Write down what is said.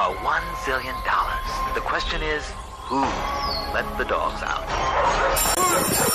$1 zillion. The question is, who let the dogs out?